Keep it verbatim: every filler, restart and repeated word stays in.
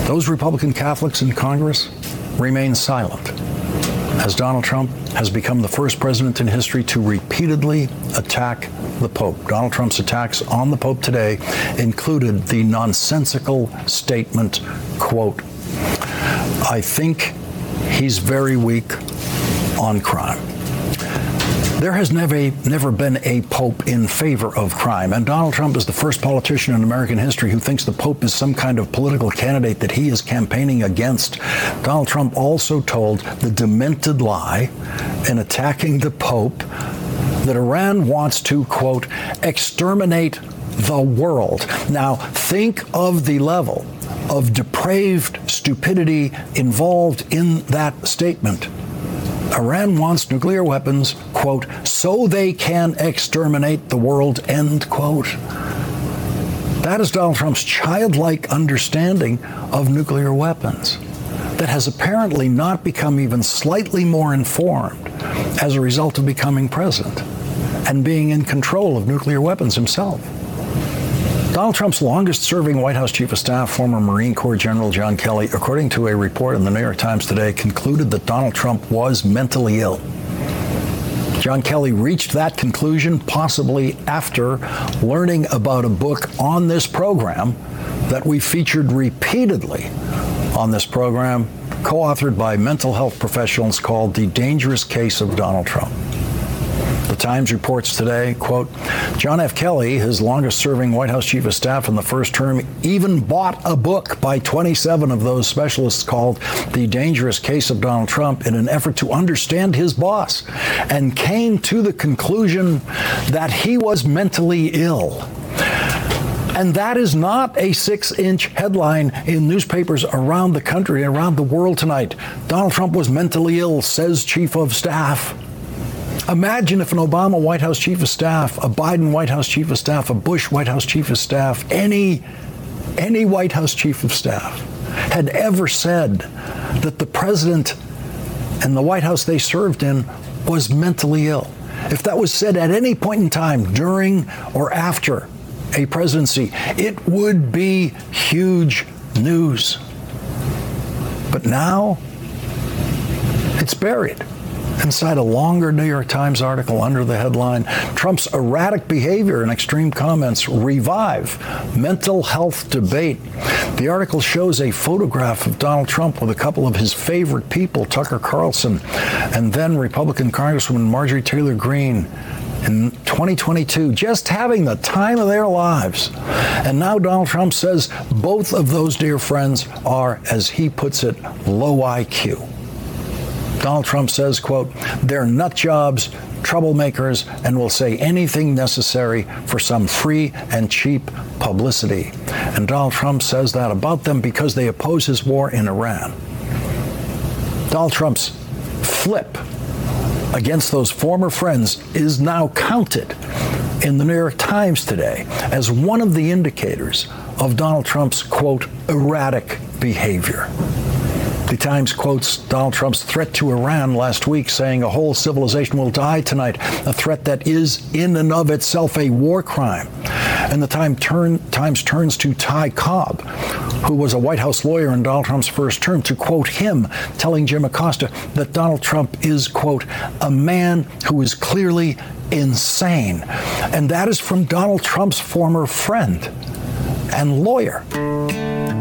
those Republican Catholics in Congress remain silent, as Donald Trump has become the first president in history to repeatedly attack the Pope. Donald Trump's attacks on the Pope today included the nonsensical statement, quote, "I think he's very weak on crime." There has never, never been a pope in favor of crime, and Donald Trump is the first politician in American history who thinks the Pope is some kind of political candidate that he is campaigning against. Donald Trump also told the demented lie in attacking the Pope that Iran wants to, quote, exterminate the world. Now, think of the level of depraved stupidity involved in that statement. Iran wants nuclear weapons, quote, so they can exterminate the world, end quote. That is Donald Trump's childlike understanding of nuclear weapons that has apparently not become even slightly more informed as a result of becoming president and being in control of nuclear weapons himself. Donald Trump's longest-serving White House Chief of Staff, former Marine Corps General John Kelly, according to a report in the New York Times today, concluded that Donald Trump was mentally ill. John Kelly reached that conclusion possibly after learning about a book on this program that we featured repeatedly on this program, co-authored by mental health professionals, called The Dangerous Case of Donald Trump. The Times reports today, quote, John F. Kelly, his longest-serving White House Chief of Staff in the first term, even bought a book by twenty-seven of those specialists called The Dangerous Case of Donald Trump in an effort to understand his boss, and came to the conclusion that he was mentally ill. And that is not a six-inch headline in newspapers around the country and around the world tonight. Donald Trump was mentally ill, says Chief of Staff. Imagine if an Obama White House Chief of Staff, a Biden White House Chief of Staff, a Bush White House Chief of Staff, any, any White House Chief of Staff had ever said that the president and the White House they served in was mentally ill. If that was said at any point in time during or after a presidency, it would be huge news. But now it's buried inside a longer New York Times article under the headline, Trump's erratic behavior and extreme comments revive mental health debate. The article shows a photograph of Donald Trump with a couple of his favorite people, Tucker Carlson and then Republican Congresswoman Marjorie Taylor Greene, in twenty twenty-two, just having the time of their lives. And now Donald Trump says both of those dear friends are, as he puts it, low I Q. Donald Trump says, quote, they're nut jobs, troublemakers, and will say anything necessary for some free and cheap publicity. And Donald Trump says that about them because they oppose his war in Iran. Donald Trump's flip against those former friends is now counted in the New York Times today as one of the indicators of Donald Trump's, quote, erratic behavior. The Times quotes Donald Trump's threat to Iran last week, saying a whole civilization will die tonight, a threat that is in and of itself a war crime. And the time turn, Times turns to Ty Cobb, who was a White House lawyer in Donald Trump's first term, to quote him, telling Jim Acosta that Donald Trump is, quote, a man who is clearly insane. And that is from Donald Trump's former friend and lawyer.